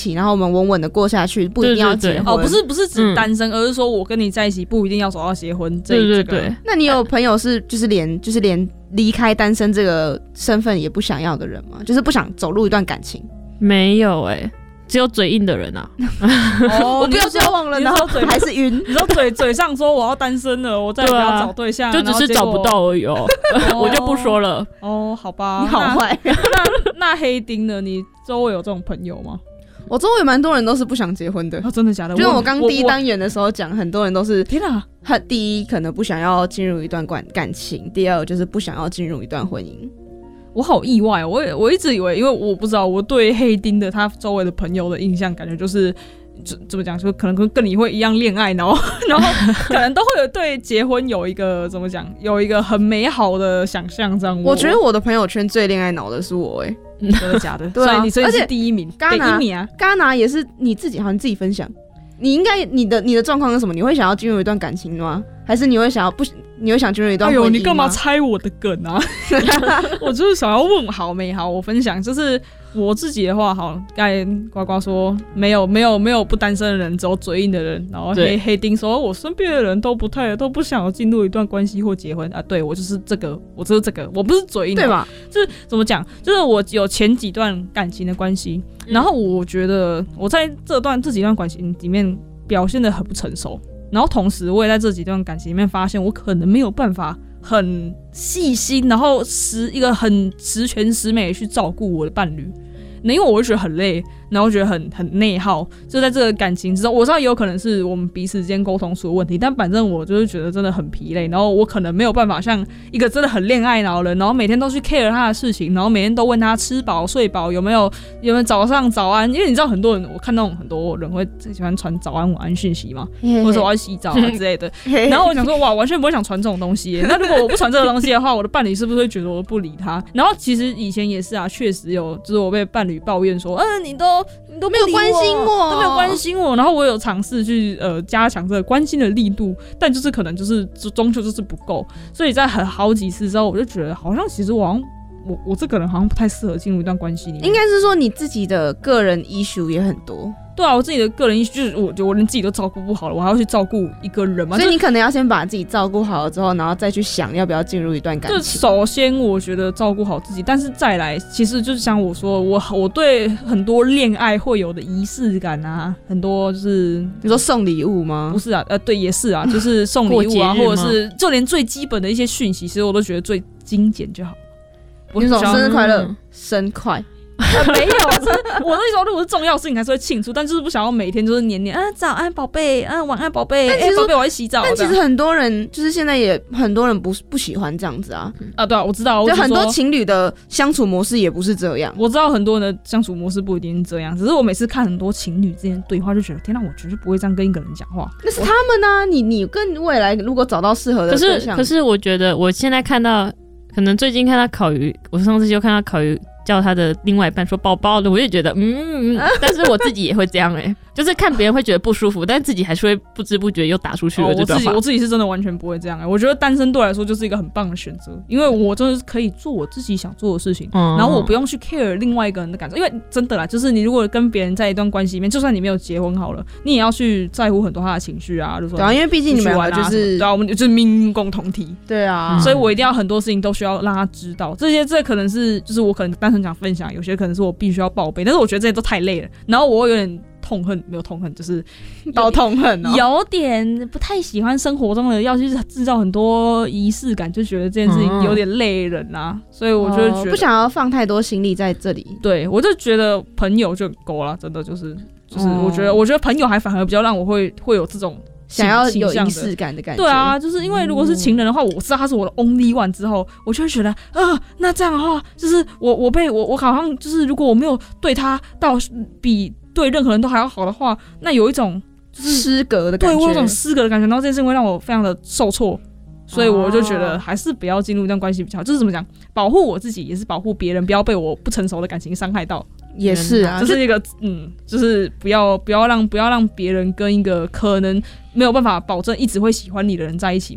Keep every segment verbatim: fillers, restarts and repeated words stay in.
起，然后我们稳稳的过下去，不一定要结婚。 对对对哦，不是不是指单身、嗯，而是说我跟你在一起不一定要走到结婚这。对对对。这个、 那你有朋友是就是连就是连离开单身这个身份也不想要的人吗？就是不想走入一段感情？ 没有哎、欸。只有嘴硬的人啊！ 哦、我不要交往了，然后嘴还是晕。 你说嘴嘴上说我要单身了，我再也不要找对象， 对啊、就只是找不到而已哦。我就不说了。 哦，好吧， 你好坏。 那 那, 那黑丁呢？你周围有这种朋友吗？ 我周围蛮多人都是不想结婚的。 哦、真的假的？ 就我刚第一单元的时候讲，很多人都是天啊， 他第一可能不想要进入一段感感情，第二就是不想要进入一段婚姻。 我好意外、哦，我我一直以为，因为我不知道我对黑丁的他周围的朋友的印象，感觉就是怎么讲，就可能跟跟你会一样恋爱，然后然后可能都会有对结婚有一个怎么讲，有一个很美好的想象。这样我， 我觉得我的朋友圈最恋爱脑的是我、欸，哎， 真的假的？ 对啊， 所以你真的是第一名，第一名啊！ 戛纳也是你自己，好像自己分享。你应该你的你的状况是什么？你会想要进入一段感情吗？还是你会想要不？你会想进入一段婚姻吗？ 哎呦，你干嘛猜我的梗啊？我就是想要问好没好，我分享就是我自己的话，好，刚才呱呱说没有没有没有不单身的人，只有嘴硬的人。然后黑黑丁说，我身边的人都不太都不想要进入一段关系或结婚啊。对，我就是这个，我就是这个，我不是嘴硬的， 对吧？ 就是怎么讲，就是我有前几段感情的关系，嗯、然后我觉得我在这段这几段感情里面表现得很不成熟。然后同时我也在这几段感情里面发现我可能没有办法很细心，然后十一个很十全十美去照顾我的伴侣，因为我会觉得很累，然后觉得很很内耗。就在这个感情之中，我知道也有可能是我们彼此之间沟通出了问题，但反正我就是觉得真的很疲累，然后我可能没有办法像一个真的很恋爱脑的人，然后每天都去 care 他的事情，然后每天都问他吃饱睡饱，有没有有没有早上早安，因为你知道很多人，我看那种很多人会喜欢传早安晚安讯息嘛，或者说我要洗澡啊之类的，然后我想说哇，完全不会想传这种东西耶。那如果我不传这个东西的话，我的伴侣是不是会觉得我不理他？然后其实以前也是啊，确实有，就是我被伴侣抱怨说，嗯、呃，你都你都没有关心我， 都没有关心我。然后我有尝试去呃加强这个关心的力度，但就是可能就是终究就是不够。所以在很好几次之后，我就觉得好像其实我好像我我这个人好像不太适合进入一段关系里面。 应该是说你自己的个人 issue 也很多。 对啊，我自己的个人 issue 就是我我连自己都照顾不好了，我还要去照顾一个人嘛。 所以你可能要先把自己照顾好了之后，然后再去想要不要进入一段感情。 就首先我觉得照顾好自己，但是再来，其实就是像我说，我我对很多恋爱会有的仪式感啊，很多就是你说送礼物吗？ 不是啊，呃，对，也是啊，就是送礼物啊，或者是就连最基本的一些讯息，其实我都觉得最精简就好。 你说生日快乐，嗯、生快。 呃、没有，我那时候如果是重要事情还是会庆祝，但就是不想要每天就是年年啊早安宝贝，啊晚安宝贝，哎宝贝我要洗澡。 但其实很多人就是现在也很多人不不喜欢这样子啊。 啊对啊，我知道， 就很多情侣的相处模式也不是这样。 我知道很多人的相处模式不一定是这样，只是我每次看很多情侣之间的对话，就觉得天哪，我绝对不会这样跟一个人讲话。 那是他们啊，你你跟未来如果找到适合的对象， 可是可是我觉得我现在看到，可能最近看到烤鱼，我上次就看到烤鱼。叫他的另外一半说宝宝的，我就觉得嗯，但是我自己也会这样哎、欸，就是看别人会觉得不舒服，但自己还是会不知不觉又打出去了这段话、 哦、我自己我自己是真的完全不会这样哎、欸，我觉得单身对我来说就是一个很棒的选择，因为我真的是可以做我自己想做的事情，嗯、然后我不用去 care 另外一个人的感受，因为真的啦，就是你如果跟别人在一段关系里面，就算你没有结婚好了，你也要去在乎很多他的情绪啊，就说对啊，因为毕竟你们两个就是对啊，我们就是命运共同体， 对啊， 所以我一定要很多事情都需要让他知道，这些这可能是就是我可能单纯想分享，有些可能是我必须要报备，但是我觉得这些都太累了，然后我有点痛恨，没有痛恨，就是到痛恨、哦， 有点不太喜欢生活中的要去制造很多仪式感，就觉得这件事情有点累人啊，嗯、所以我就觉得、哦、 不想要放太多心力在这里。 对，我就觉得朋友就够了，真的就是就是，我觉得、嗯、我觉得朋友还反而比较让我会会有这种。 想要有仪式感的感觉， 对啊，就是因为如果是情人的话，我知道他是我的 only one 之后，我就会觉得啊、呃，那这样的话，就是我我被我我好像就是如果我没有对他到比对任何人都还要好的话，那有一种就是失格的感觉， 对我有种失格的感觉，然后这件事情会让我非常的受挫，所以我就觉得还是不要进入一段关系比较好，就是怎么讲，保护我自己也是保护别人，不要被我不成熟的感情伤害到。 也是啊， 这、就是一个嗯，就是不要不要让不要让别人跟一个可能没有办法保证一直会喜欢你的人在一起嘛。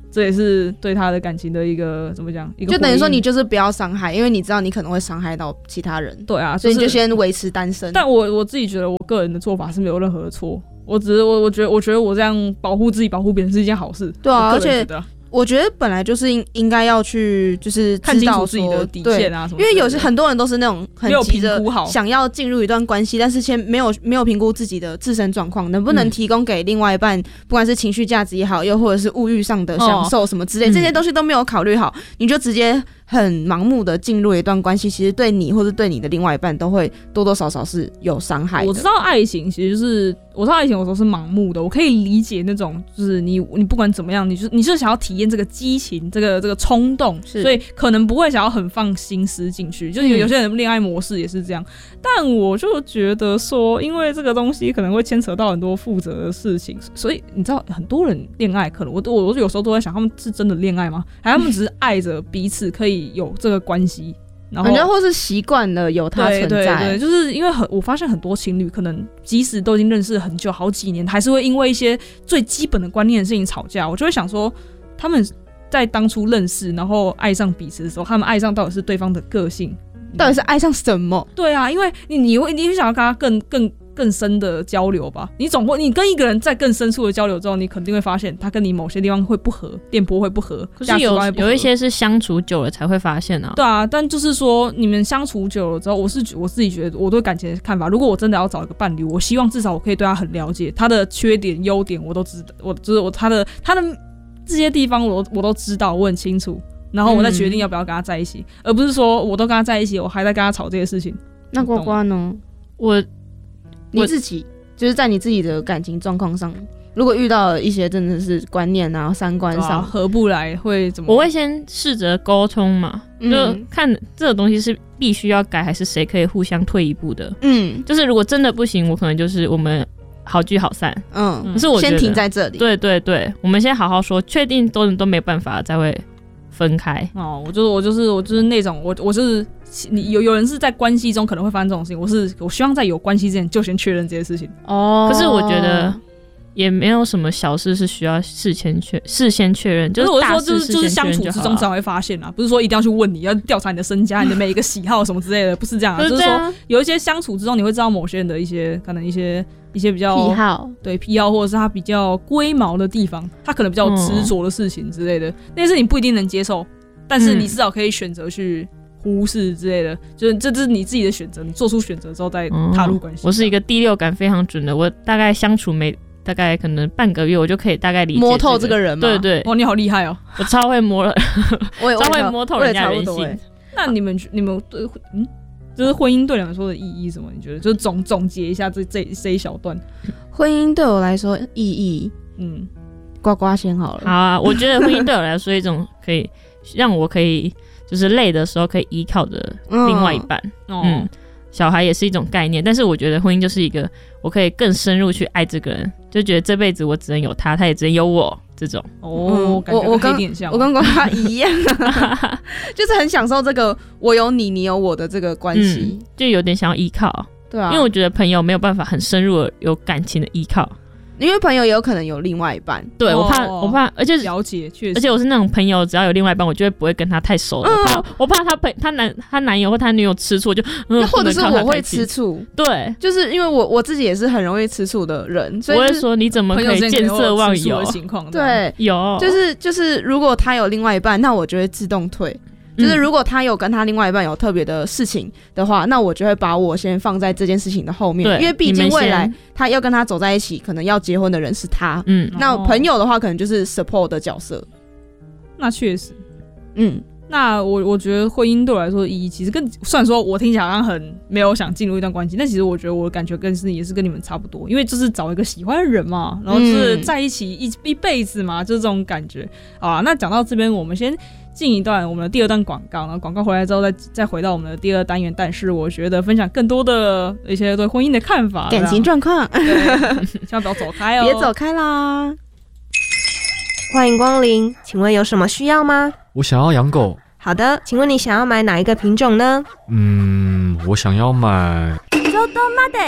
这也是对他的感情的一个怎么讲？一个就等于说你就是不要伤害，因为你知道你可能会伤害到其他人。 对啊， 所以你就先维持单身。 但我我自己觉得我个人的做法是没有任何的错，我只是我我觉得我觉得我这样保护自己、保护别人是一件好事。 对啊，而且啊我觉得本来就是应应该要去就是看清楚自己的底线啊什么， 因为有些很多人都是那种很急着想要进入一段关系，但是先没有没有评估自己的自身状况，能不能提供给另外一半，不管是情绪价值也好，又或者是物欲上的享受什么之类，哦、这些东西都没有考虑好，你就直接很盲目的进入一段关系，其实对你或者对你的另外一半都会多多少少是有伤害的。 我知道爱情其实就是我知道爱情有时候是盲目的，我可以理解那种就是你你不管怎么样，你就是你就是想要体验这个激情。这个这个冲动，所以可能不会想要很放心思进去，就是有些人恋爱模式也是这样。嗯、但我就觉得说，因为这个东西可能会牵扯到很多负责的事情，所以你知道，很多人恋爱可能我我我有时候都在想，他们是真的恋爱吗？还是他们只是爱着彼此可以有这个关系？然后， 或是习惯了有他存在， 对对对，就是因为很，我发现很多情侣可能即使都已经认识很久，好几年，还是会因为一些最基本的观念的事情吵架。我就会想说，他们。在当初认识然后爱上彼此的时候，他们爱上到底是对方的个性， 到底是爱上什么？ 对啊，因为你你会你会想要跟他更更更深的交流吧？你总会你跟一个人在更深处的交流之后，你肯定会发现他跟你某些地方会不合，电波会不合， 可是有有一些是相处久了才会发现啊。 对啊，但就是说你们相处久了之后，我是我自己觉得我对感情的看法，如果我真的要找一个伴侣，我希望至少我可以对他很了解，他的缺点优点我都知道，我就是我他的他的。这些地方我都我都知道，我很清楚，然后我再决定要不要跟他在一起，嗯、而不是说我都跟他在一起，我还在跟他吵这些事情。 那呱呱呢？ 我你自己就是在你自己的感情状况上，如果遇到了一些真的是观念啊、三观上、啊、 合不来，会怎么？ 我会先试着沟通嘛，嗯、就看这个东西是必须要改，还是谁可以互相退一步的。嗯，就是如果真的不行，我可能就是我们。好聚好散，嗯，可是我觉得先停在这里。 对对对，我们先好好说，确定都都没办法，才会分开。 哦，我就是我就是我就是那种我我是你有有人是在关系中可能会发生这种事情，我是我希望在有关系之前就先确认这些事情。 哦，可是我觉得也没有什么小事是需要事先确事先确认，就是大事事先确认就好了。就是相处之中才会发现啊，不是说一定要去问你要调查你的身家、你的每一个喜好什么之类的，不是这样啊，就是说有一些相处之中你会知道某些人的一些可能一些。一些比较癖好， 对癖好，或者是他比较龟毛的地方，他可能比较执着的事情之类的，嗯、那些事情不一定能接受，但是你至少可以选择去忽视之类的，嗯、就是这是你自己的选择，你做出选择之后再踏入关系。 嗯、我是一个第六感非常准的，我大概相处没大概可能半个月，我就可以大概理解、这个、 摸透这个人嘛。 对对， 哦，你好厉害哦， 我超会摸了， 我也超会摸透人家人性。 那你们你们对嗯？就是婚姻对你们说的意义什么？你觉得？就是总总结一下这这这一小段。 婚姻对我来说意义，嗯，呱呱先好了。 好啊，我觉得婚姻对我来说一种可以让我可以就是累的时候可以依靠的另外一半。嗯，嗯小孩也是一种概念，但是我觉得婚姻就是一个我可以更深入去爱这个人，就觉得这辈子我只能有他，他也只能有我。这种哦，嗯、感觉我跟我跟呱呱一样，就是很享受这个我有你，你有我的这个关系、 嗯，就有点想要依靠， 对啊， 因为我觉得朋友没有办法很深入的有感情的依靠。 因为朋友也有可能有另外一半， 对、哦、我怕我怕，而且了解，确实， 而且我是那种朋友，只要有另外一半，我就会不会跟他太熟了，嗯、我怕我怕他朋他男他男友或他女友吃醋，就嗯， 或者是我会吃醋， 对， 就是因为我我自己也是很容易吃醋的人，所以、就是、 我会说你怎么可以见色忘友的情况， 对， 有， 就是就是如果他有另外一半，那我就会自动退。就是如果他有跟他另外一半有特别的事情的话，那我就会把我先放在这件事情的后面，因为毕竟未来他要跟他走在一起，可能要结婚的人是他。嗯，那朋友的话，可能就是 support 的角色。 那确实，嗯，那我我觉得婚姻对我来说的意义，其实跟虽然说我听起来好像很没有想进入一段关系，但其实我觉得我的感觉跟是也是跟你们差不多，因为就是找一个喜欢的人嘛，然后就是在一起一一辈子嘛，就是这种感觉。好啦，那讲到这边，我们先进一段我们的第二段广告，然后广告回来之后再再回到我们的第二单元。但是我觉得分享更多的一些对婚姻的看法、 感情状况， 对，千万不要走开哦， 别走开啦！ 欢迎光临，请问有什么需要吗？ 我想要养狗。 好的，请问你想要买哪一个品种呢？ 嗯，我想要买。 ちょっと待て。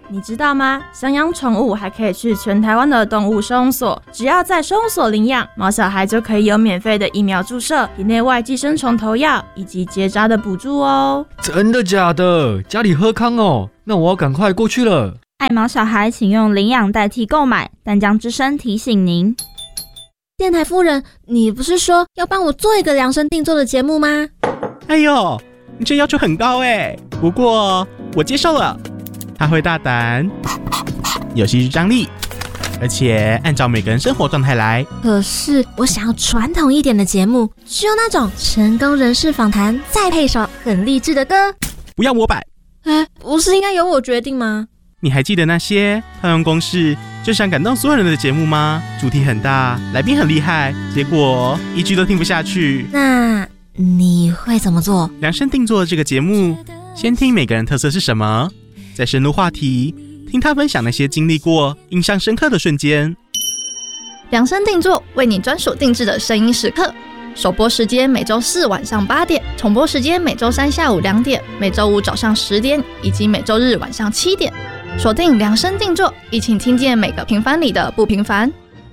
你知道吗？想养宠物还可以去全台湾的动物收容所，只要在收容所领养毛小孩，就可以有免费的疫苗注射、体内外寄生虫投药以及结扎的补助哦。 真的假的？家里喝康哦，那我要赶快过去了。 爱毛小孩，请用领养代替购买。淡江之声提醒您。 电台夫人，你不是说要帮我做一个量身定做的节目吗？ 哎呦，你这要求很高哎，不过我接受了。他会大胆，有戏剧张力，而且按照每个人生活状态来。 可是我想要传统一点的节目，只有那种成功人士访谈，再配首很励志的歌。 不要模板。 哎，不是应该由我决定吗？ 你还记得那些套用公式就想感动所有人的节目吗？主题很大，来宾很厉害，结果一句都听不下去。 那你会怎么做？ 量身定做这个节目，先听每个人特色是什么，再深入话题，听他分享那些经历过、印象深刻的瞬间。 量身定做，为你专属定制的声音时刻。首播时间每周四晚上八点，重播时间每周三下午两点，每周五早上十点，以及每周日晚上七点。锁定量身定做，一起听见每个平凡里的不平凡。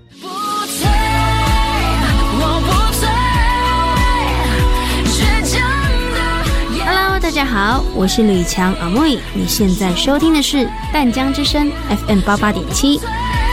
Hello， 大家好，我是吕强阿妹，你现在收听的是淡江之声 F M 八八点七。